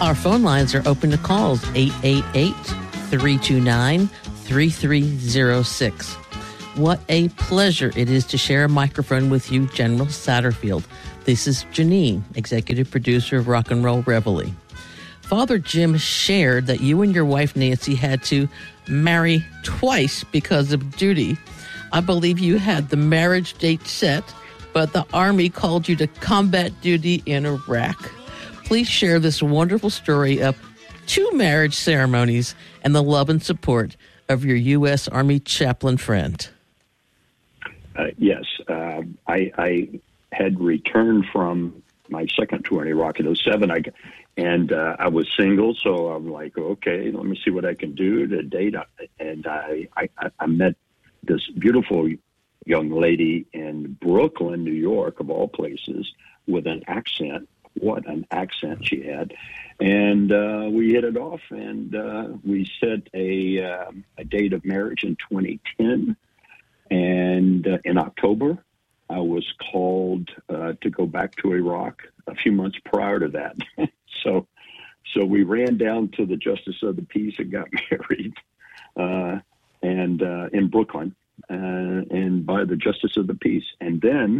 Our phone lines are open to calls 888-329-3306. What a pleasure it is to share a microphone with you, General Satterfield. This is Janine, executive producer of Rock and Roll Reveille. Father Jim shared that you and your wife Nancy had to marry twice because of duty. I believe you had the marriage date set, but the Army called you to combat duty in Iraq. Please share this wonderful story of 2 marriage ceremonies and the love and support of your U.S. Army chaplain friend. Yes. I had returned from my second tour in Iraq in 2007, I was single, so I'm like, okay, let me see what I can do to date. And I met this beautiful young lady in Brooklyn, New York, of all places, with an accent. What an accent she had. And we hit it off, and we set a date of marriage in 2010. And in October, I was called to go back to Iraq a few months prior to that. So we ran down to the Justice of the Peace and got married, and in Brooklyn, and by the Justice of the Peace. And then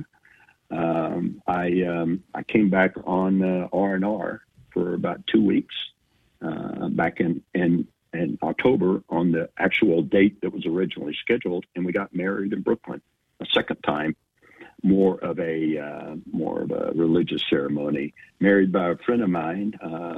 I came back on R&R for about 2 weeks back in October on the actual date that was originally scheduled, and we got married in Brooklyn a second time. More of a religious ceremony. Married by a friend of mine.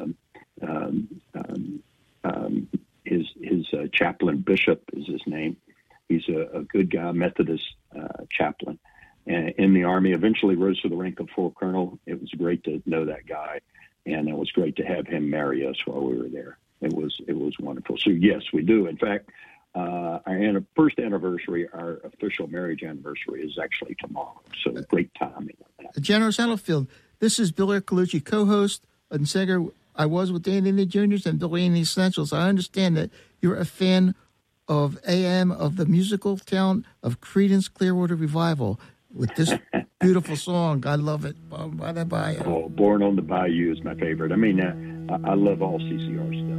His chaplain Bishop is his name. He's a good guy, Methodist chaplain, and in the Army. Eventually rose to the rank of full colonel. It was great to know that guy, and it was great to have him marry us while we were there. It was wonderful. So yes, we do. In fact, our first anniversary, our official marriage anniversary, is actually tomorrow. So great timing on that. General Satterfield, this is Bill Colucci, co-host on Sega. I was with Dan Indy Jr.'s and Billy and the Essentials. I understand that you're a fan of AM, of the musical talent of Creedence Clearwater Revival with this beautiful song. I love it. By the Bayou. Born on the Bayou is my favorite. I mean, I love all CCR stuff.